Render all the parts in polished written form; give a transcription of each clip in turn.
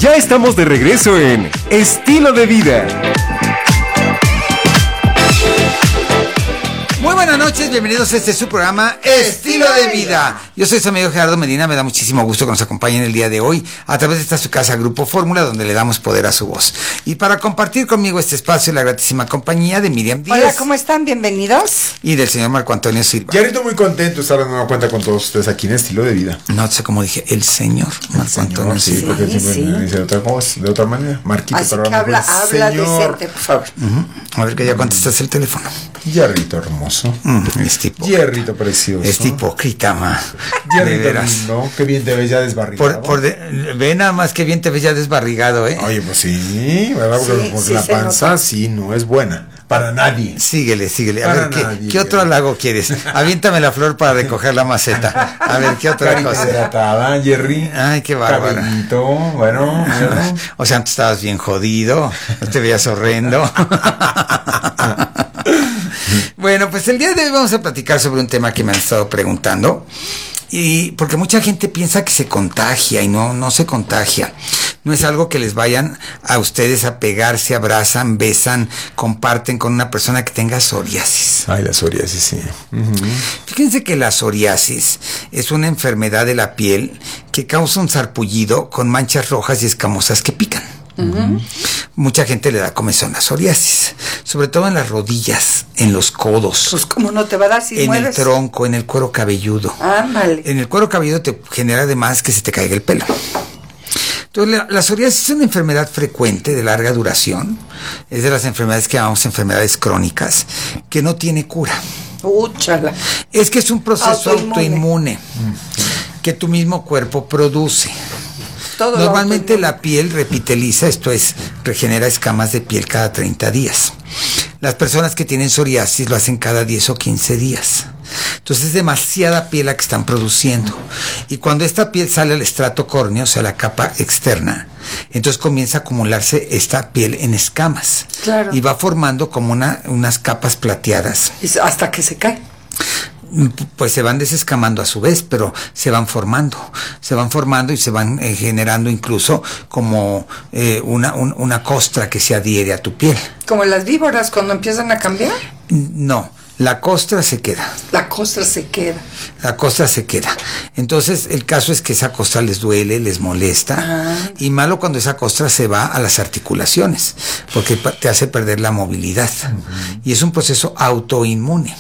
Ya estamos de regreso en Estilo de Vida. Muy buenas noches, bienvenidos a este su programa Estilo de Vida. Yo soy su amigo Gerardo Medina, me da muchísimo gusto que nos acompañen el día de hoy a través de esta su casa Grupo Fórmula, donde le damos poder a su voz. Y para compartir conmigo este espacio, la gratísima compañía de Miriam Díaz. Hola, ¿cómo están? Bienvenidos. Y del señor Marco Antonio Silva. Yarito, muy contento de estar de nueva cuenta con todos ustedes aquí en Estilo de Vida. No sé cómo dije, el señor Marco Antonio Sí, Silva. porque siempre me dice de otra manera. Marquito, Así pero que habla señor. decente, por favor. A ver que ya contestas el teléfono. Yarrito hermoso. Es tipo. Yarrito precioso. Es hipócrita, ma. De Yarrito veras. lindo, qué bien te ves ya desbarrigado. Ve nada más que bien te ves ya desbarrigado, ¿eh? Oye, pues sí, ¿verdad? Porque Sí, la se panza nota. sí no es buena. Para nadie. Síguele. A Para ver, nadie, ¿qué otro halago quieres? Aviéntame la flor para recoger la maceta. A ver, ¿qué otra Carita cosa? hidratada, Jerry. Ay, qué bárbaro. Cabellito, bueno. O sea, antes estabas bien jodido, te veías horrendo. Bueno, pues el día de hoy vamos a platicar sobre un tema que me han estado preguntando. Y porque mucha gente piensa que se contagia y no se contagia. No es algo que les vayan a ustedes a pegar, se abrazan, besan, comparten con una persona que tenga psoriasis. Ay, la psoriasis, sí. Fíjense que la psoriasis es una enfermedad de la piel que causa un sarpullido con manchas rojas y escamosas que pican. Mucha gente le da comezón a psoriasis, sobre todo en las rodillas, en los codos, Pues cómo no te va a dar si en mueves. el tronco, en el cuero cabelludo. Ándale. En el cuero cabelludo te genera además que se te caiga el pelo. Entonces, la psoriasis es una enfermedad frecuente de larga duración. Es de las enfermedades que llamamos enfermedades crónicas, que no tiene cura. Úchala. Es que es un proceso Autoinmune. autoinmune que tu mismo cuerpo produce. Todo lo Normalmente autoinmune. la piel repiteliza, esto es, regenera escamas de piel cada 30 días. Las personas que tienen psoriasis lo hacen cada 10 o 15 días. Entonces es demasiada piel la que están produciendo. Y cuando esta piel sale al estrato córneo, o sea, la capa externa, entonces comienza a acumularse esta piel en escamas. Claro. Y va formando como unas capas plateadas. Hasta que se cae. Pues se van desescamando a su vez, pero se van formando y se van generando incluso como una costra que se adhiere a tu piel. Como las víboras cuando empiezan a cambiar. No, la costra se queda. La costra se queda. La costra se queda. Entonces, el caso es que esa costra les duele, les molesta. Y malo cuando esa costra se va a las articulaciones, porque te hace perder la movilidad. Y es un proceso autoinmune.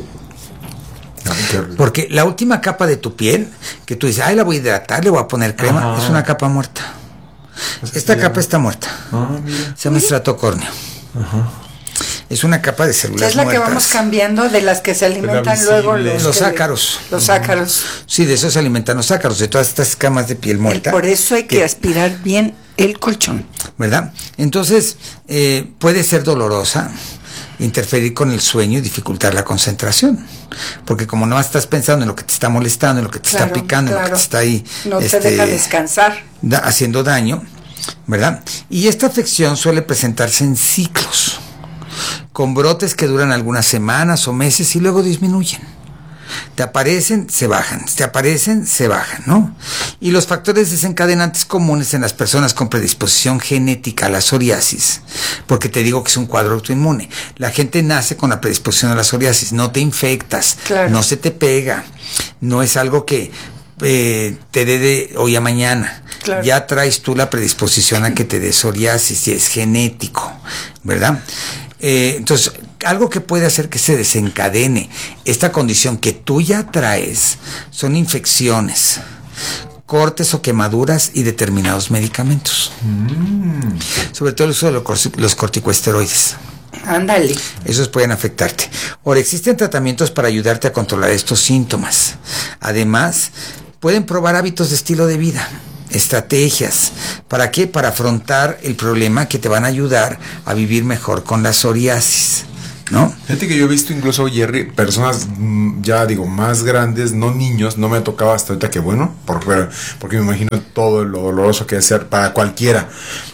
Porque la última capa de tu piel, que tú dices, ay, la voy a hidratar, le voy a poner crema, es una capa muerta. Esta capa está muerta. Se llama estrato córneo. Es una capa de células Es la que muertas. vamos cambiando de las que se alimentan visible. luego Los ácaros. Los ácaros. Sí, de eso se alimentan los ácaros, de todas estas camas de piel muerta. Por eso hay que aspirar bien el colchón. ¿Verdad? Entonces, puede ser dolorosa, interferir con el sueño y dificultar la concentración. Porque como no estás pensando en lo que te está molestando, en lo que te está picando, en lo que te está ahí No te deja descansar. haciendo daño, ¿verdad? Y esta afección suele presentarse en ciclos, con brotes que duran algunas semanas o meses y luego disminuyen. Te aparecen, se bajan, te aparecen, se bajan, ¿no? Y los factores desencadenantes comunes en las personas con predisposición genética a la psoriasis, porque te digo que es un cuadro autoinmune. La gente nace con la predisposición a la psoriasis, no te infectas, Claro. no se te pega, no es algo que te dé de hoy a mañana. Claro. Ya traes tú la predisposición a que te dé psoriasis y es genético, ¿verdad? Entonces, algo que puede hacer que se desencadene esta condición que tú ya traes son infecciones, cortes o quemaduras y determinados medicamentos. Sobre todo el uso de los corticosteroides. Ándale. Esos pueden afectarte. Ahora, existen tratamientos para ayudarte a controlar estos síntomas. Además, pueden probar hábitos de estilo de vida, estrategias. ¿Para qué? Para afrontar el problema que te van a ayudar a vivir mejor con la psoriasis, ¿no? Fíjate que yo he visto incluso, Jerry, personas ya digo más grandes, no niños, no me ha tocado hasta ahorita, que bueno, porque me imagino todo lo doloroso que es ser para cualquiera,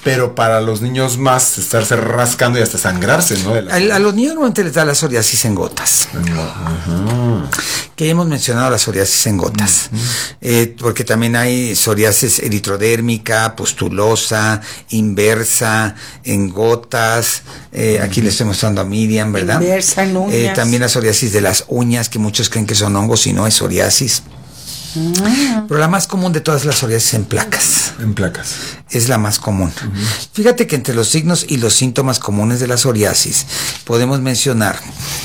Pero para los niños más, estarse rascando y hasta sangrarse, ¿no? A los niños normalmente les da la psoriasis en gotas. Que hemos mencionado la psoriasis en gotas. Porque también hay psoriasis eritrodérmica, pustulosa, inversa, en gotas. Aquí le estoy mostrando a Miriam, ¿verdad? Inversa en uñas. También la psoriasis de las uñas, que muchos creen que son hongos y no es psoriasis. Pero la más común de todas es la psoriasis en placas. En placas. Es la más común. Fíjate que entre los signos y los síntomas comunes de la psoriasis podemos mencionar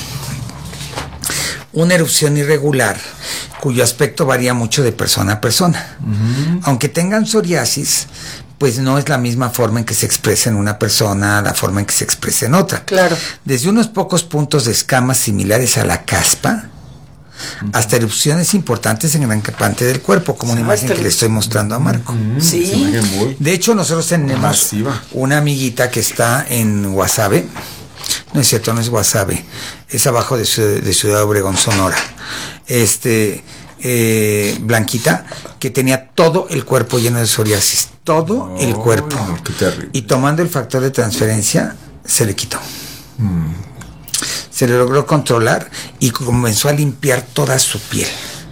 una erupción irregular cuyo aspecto varía mucho de persona a persona. Aunque tengan psoriasis, pues no es la misma forma en que se expresa en una persona, la forma en que se expresa en otra. Claro. Desde unos pocos puntos de escamas similares a la caspa, hasta erupciones importantes en gran parte del cuerpo, como una imagen que le estoy mostrando a Marco. Sí. De hecho, nosotros tenemos masiva. una amiguita que está en Guasave. No es cierto, no es Guasave. Es abajo de Ciudad Obregón, Sonora. Blanquita, que tenía todo el cuerpo lleno de psoriasis. Todo el cuerpo. No, qué terrible. Y tomando el factor de transferencia, se le quitó. Se le logró controlar y comenzó a limpiar toda su piel.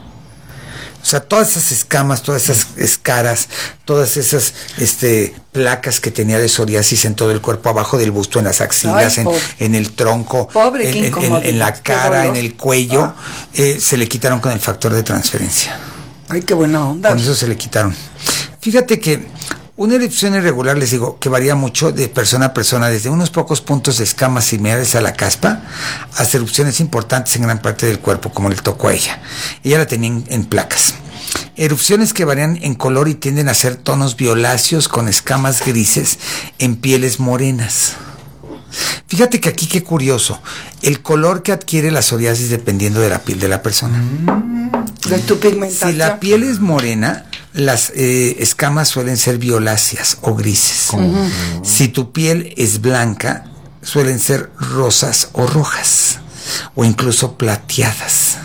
O sea, todas esas escamas, todas esas escaras, todas esas placas que tenía de psoriasis en todo el cuerpo, abajo del busto, en las axilas, en el tronco, en la cara, en el cuello, se le quitaron con el factor de transferencia. Ay, qué buena onda. Con eso se le quitaron. Fíjate que una erupción irregular, les digo, que varía mucho de persona a persona, desde unos pocos puntos de escamas similares a la caspa, hasta erupciones importantes en gran parte del cuerpo, como le tocó a ella. Ella la tenía en placas. Erupciones que varían en color y tienden a ser tonos violáceos con escamas grises en pieles morenas. Fíjate que aquí qué curioso, el color que adquiere la psoriasis dependiendo de la piel de la persona. De tu pigmentación. Si la piel es morena, las escamas suelen ser violáceas o grises. Si tu piel es blanca, suelen ser rosas o rojas, o incluso plateadas.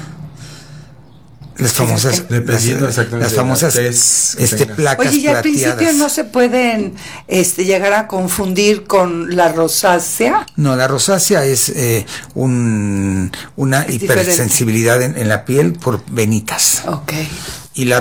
Las famosas, las famosas placas Oye, y al plateadas. principio no se pueden llegar a confundir con la rosácea. No, la rosácea es una hipersensibilidad en la piel por venitas. Ok. Y la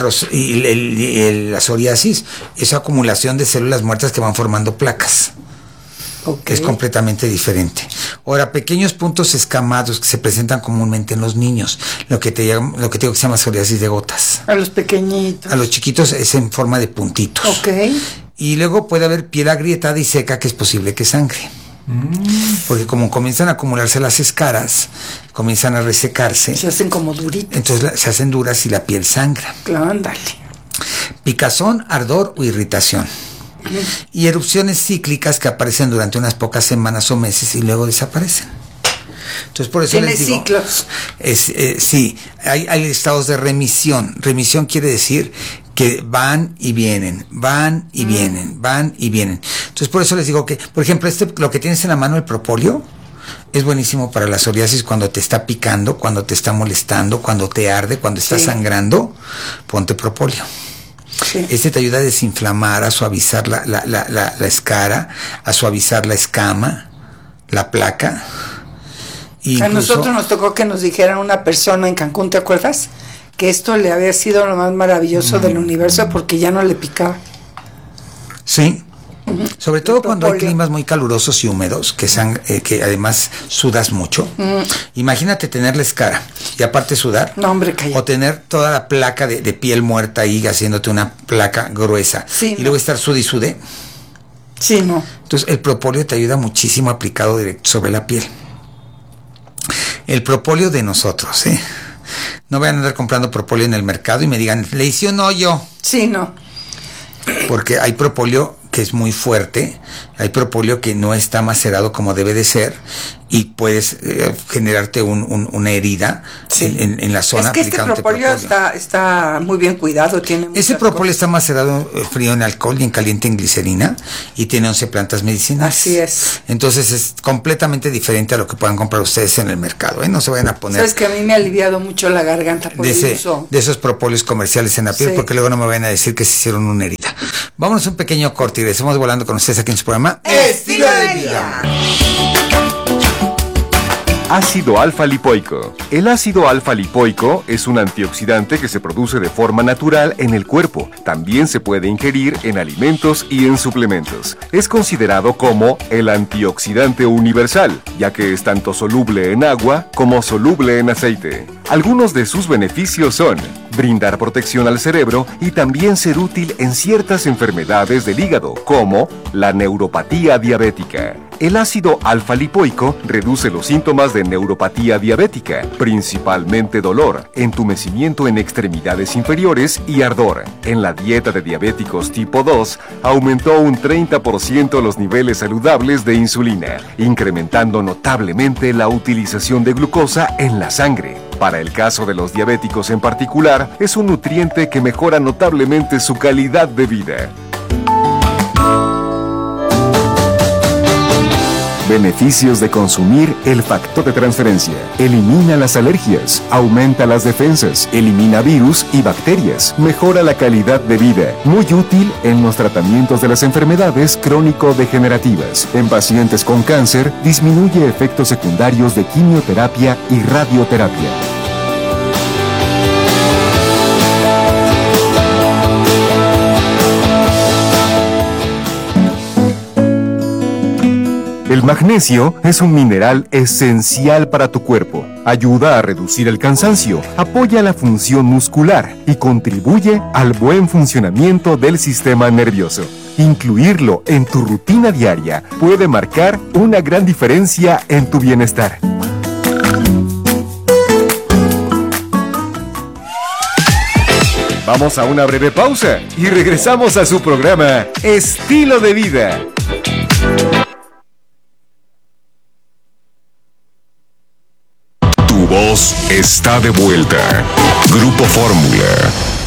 psoriasis es acumulación de células muertas que van formando placas. Okay. Es completamente diferente. Ahora, pequeños puntos escamados que se presentan comúnmente en los niños, lo que te digo que se llama psoriasis de gotas. A los pequeñitos. A los chiquitos es en forma de puntitos. Ok. Y luego puede haber piel agrietada y seca que es posible que sangre. Porque como comienzan a acumularse las escaras, comienzan a resecarse. Se hacen como duritas. Entonces se hacen duras y la piel sangra. Claro, ándale. Picazón, ardor o irritación. Y erupciones cíclicas que aparecen durante unas pocas semanas o meses y luego desaparecen. Entonces por eso les digo, ciclos. Sí, hay estados de remisión. Remisión quiere decir que van y vienen, van y vienen, van y vienen. Entonces por eso les digo que, por ejemplo, lo que tienes en la mano, el propóleo, es buenísimo para la psoriasis cuando te está picando, cuando te está molestando, cuando te arde, cuando está sangrando, ponte propóleo. Sí. Te ayuda a desinflamar, a suavizar la escara, a suavizar la escama, la placa. A nosotros nos tocó que nos dijeran una persona en Cancún, ¿te acuerdas? Que esto le había sido lo más maravilloso del universo porque ya no le picaba. Sí. Sobre todo cuando hay climas muy calurosos y húmedos, que además sudas mucho. Imagínate tener la escara y aparte sudar. No, hombre, cállate. O tener toda la placa de piel muerta ahí haciéndote una placa gruesa. Sí, y luego estar sud y sude. Sí, no. Entonces el propóleo te ayuda muchísimo aplicado directo sobre la piel. El propóleo de nosotros, No vayan a andar comprando propóleo en el mercado y me digan, le hice un hoyo. Sí, no. Porque hay propóleo que es muy fuerte, Hay propóleo que no está macerado como debe de ser y puedes generarte una herida en la zona. Es que este propóleo está muy bien cuidado. Ese propóleo está macerado frío en alcohol y en caliente en glicerina y tiene 11 plantas medicinales. Así es. Entonces es completamente diferente a lo que puedan comprar ustedes en el mercado. No se vayan a poner... Sabes que a mí me ha aliviado mucho la garganta por el uso de esos propóleos comerciales en la piel, porque luego no me vayan a decir que se hicieron una herida. Vámonos a un pequeño corte y regresamos volando con ustedes aquí en su programa Estilo de Vida. Ácido alfa-lipoico. El ácido alfa-lipoico es un antioxidante que se produce de forma natural en el cuerpo. También se puede ingerir en alimentos y en suplementos. Es considerado como el antioxidante universal, ya que es tanto soluble en agua como soluble en aceite. Algunos de sus beneficios son brindar protección al cerebro y también ser útil en ciertas enfermedades del hígado, como la neuropatía diabética. El ácido alfa-lipoico reduce los síntomas de neuropatía diabética, principalmente dolor, entumecimiento en extremidades inferiores y ardor. En la dieta de diabéticos tipo 2, aumentó un 30% los niveles saludables de insulina, incrementando notablemente la utilización de glucosa en la sangre. Para el caso de los diabéticos en particular, es un nutriente que mejora notablemente su calidad de vida. Beneficios de consumir el factor de transferencia. Elimina las alergias, aumenta las defensas, elimina virus y bacterias, mejora la calidad de vida. Muy útil en los tratamientos de las enfermedades crónico-degenerativas. En pacientes con cáncer, disminuye efectos secundarios de quimioterapia y radioterapia. El magnesio es un mineral esencial para tu cuerpo. Ayuda a reducir el cansancio, apoya la función muscular y contribuye al buen funcionamiento del sistema nervioso. Incluirlo en tu rutina diaria puede marcar una gran diferencia en tu bienestar. Vamos a una breve pausa y regresamos a su programa Estilo de Vida. Tu voz está de vuelta. Grupo Fórmula.